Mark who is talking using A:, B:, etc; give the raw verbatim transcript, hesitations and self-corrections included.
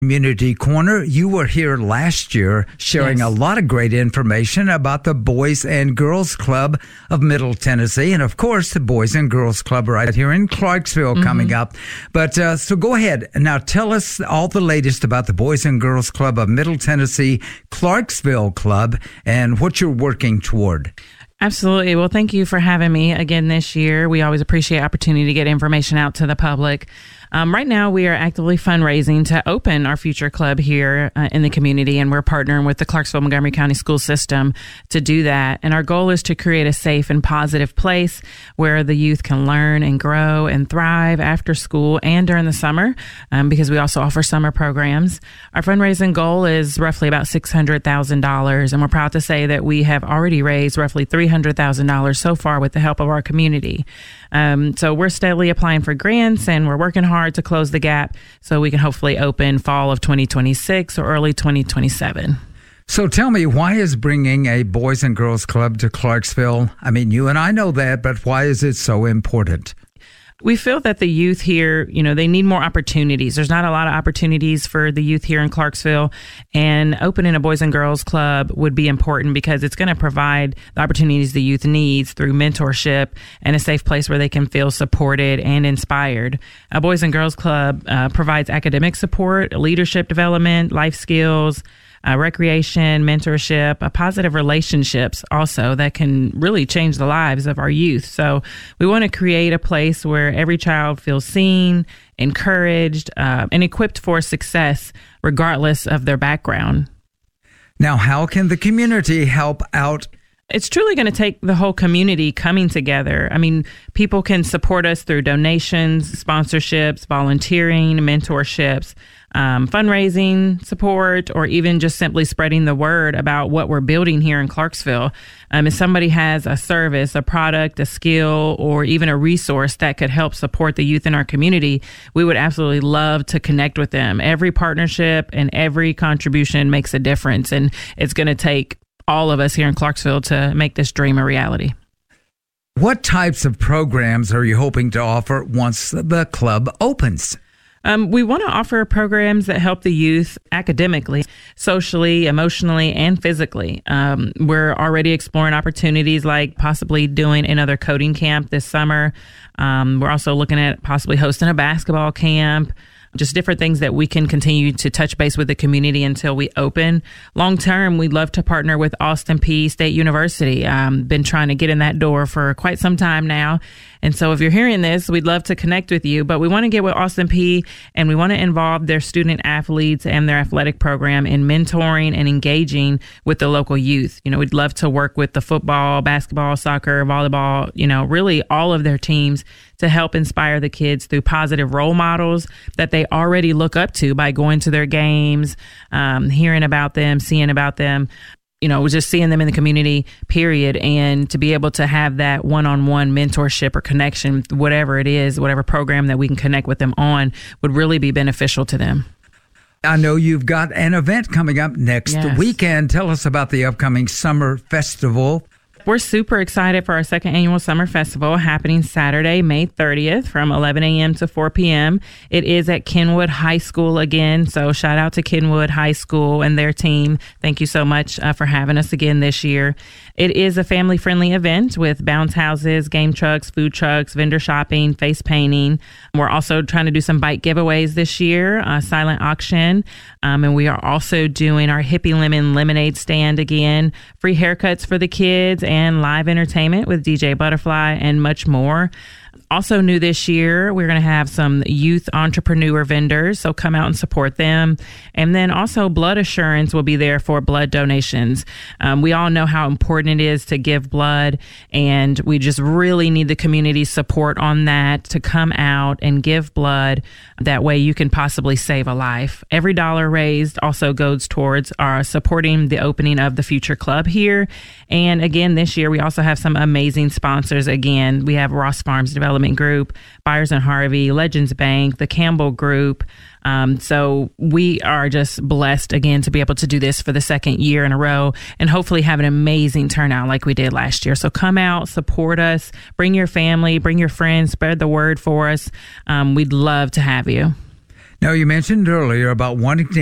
A: Community Corner. You were here last year sharing yes. a lot of great information about the Boys and Girls Club of Middle Tennessee. And of course, the Boys and Girls Club right here in Clarksville mm-hmm. coming up. But uh, so go ahead. Now tell us all the latest about the Boys and Girls Club of Middle Tennessee, Clarksville Club, and what you're working toward.
B: Absolutely. Well, thank you for having me again this year. We always appreciate opportunity to get information out to the public. Um, right now, we are actively fundraising to open our future club here uh, in the community, and we're partnering with the Clarksville Montgomery County School System to do that. And our goal is to create a safe and positive place where the youth can learn and grow and thrive after school and during the summer, um, because we also offer summer programs. Our fundraising goal is roughly about six hundred thousand dollars, and we're proud to say that we have already raised roughly three hundred thousand dollars so far with the help of our community. Um, so we're steadily applying for grants, and we're working hard to close the gap so we can hopefully open fall of twenty twenty-six or early twenty twenty-seven.
A: So tell me, why is bringing a Boys and Girls Club to Clarksville? I mean, you and I know that, but why is it so important?
B: We feel that the youth here, you know, they need more opportunities. There's not a lot of opportunities for the youth here in Clarksville, and opening a Boys and Girls Club would be important because it's going to provide the opportunities the youth needs through mentorship and a safe place where they can feel supported and inspired. A Boys and Girls Club uh, provides academic support, leadership development, life skills, Uh, recreation, mentorship, uh, positive relationships also that can really change the lives of our youth. So we want to create a place where every child feels seen, encouraged, uh, and equipped for success regardless of their background.
A: Now, how can the community help out?
B: It's truly going to take the whole community coming together. I mean, people can support us through donations, sponsorships, volunteering, mentorships, um, fundraising support, or even just simply spreading the word about what we're building here in Clarksville. Um, if somebody has a service, a product, a skill, or even a resource that could help support the youth in our community, we would absolutely love to connect with them. Every partnership and every contribution makes a difference, and it's going to take all of us here in Clarksville to make this dream a reality.
A: What types of programs are you hoping to offer once the club opens?
B: Um, we want to offer programs that help the youth academically, socially, emotionally, and physically. Um, we're already exploring opportunities like possibly doing another coding camp this summer. Um, we're also looking at possibly hosting a basketball camp. Just different things that we can continue to touch base with the community until we open. Long term, we'd love to partner with Austin Peay State University. Um, been trying to get in that door for quite some time now. And so if you're hearing this, we'd love to connect with you. But we want to get with Austin Peay, and we want to involve their student athletes and their athletic program in mentoring and engaging with the local youth. You know, we'd love to work with the football, basketball, soccer, volleyball, you know, really all of their teams to help inspire the kids through positive role models that they already look up to by going to their games, um, hearing about them, seeing about them, you know, just seeing them in the community, period. And to be able to have that one-on-one mentorship or connection, whatever it is, whatever program that we can connect with them on, would really be beneficial to them.
A: I know you've got an event coming up next
B: yes.
A: weekend. Tell us about the upcoming Summer Festival.
B: We're super excited for our second annual Summer Festival happening Saturday, May thirtieth from eleven a.m. to four p.m. It is at Kenwood High School again. So shout out to Kenwood High School and their team. Thank you so much uh, for having us again this year. It is a family-friendly event with bounce houses, game trucks, food trucks, vendor shopping, face painting. We're also trying to do some bike giveaways this year, a silent auction. Um, and we are also doing our Hippie Lemon lemonade stand again, free haircuts for the kids, and live entertainment with D J Butterfly and much more. Also new this year, we're going to have some youth entrepreneur vendors, so come out and support them. And then also Blood Assurance will be there for blood donations. Um, we all know how important it is to give blood, and we just really need the community support on that to come out and give blood. That way you can possibly save a life. Every dollar raised also goes towards our supporting the opening of the future club here. And again, this year we also have some amazing sponsors. Again, we have Ross Farms Development Group, Byers and Harvey, Legends Bank, the Campbell Group. Um, so we are just blessed again to be able to do this for the second year in a row and hopefully have an amazing turnout like we did last year. So come out, support us, bring your family, bring your friends, spread the word for us. Um, we'd love to have you.
A: Now, you mentioned earlier about wanting to